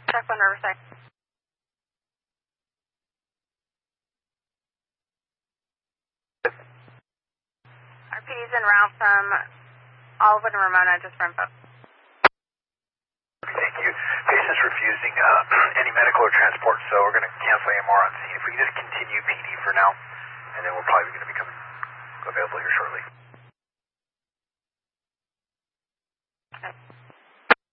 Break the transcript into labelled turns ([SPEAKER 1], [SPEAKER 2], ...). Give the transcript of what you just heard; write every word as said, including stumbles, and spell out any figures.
[SPEAKER 1] Check one Riverside. R P D's en route from Olive and Ramona, just for info.
[SPEAKER 2] Thank you. Patient's refusing uh, any medical or transport, so we're going to cancel A M R on scene. If we can just continue P D for now, and then we're probably going to be coming available here shortly.